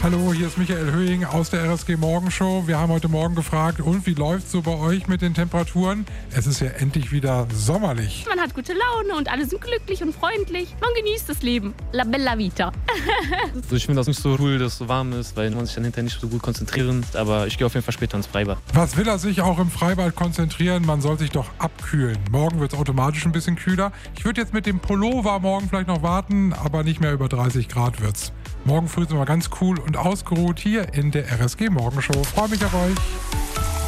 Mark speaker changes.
Speaker 1: Hallo, hier ist Michael Höhing aus der RSG Morgenshow. Wir haben heute Morgen gefragt, und wie läuft's so bei euch mit den Temperaturen? Es ist ja endlich wieder sommerlich.
Speaker 2: Man hat gute Laune und alle sind glücklich und freundlich. Man genießt das Leben. La bella vita.
Speaker 3: Also ich finde das nicht so cool, dass es so warm ist, weil man sich dann hinterher nicht so gut konzentrieren. Aber ich gehe auf jeden Fall später ins Freibad.
Speaker 1: Was will er sich auch im Freibad konzentrieren? Man soll sich doch abkühlen. Morgen wird es automatisch ein bisschen kühler. Ich würde jetzt mit dem Pullover morgen vielleicht noch warten, aber nicht mehr über 30 Grad wird's. Morgen früh sind wir ganz cool und ausgeruht hier in der RSG Morgenshow. Freue mich auf euch.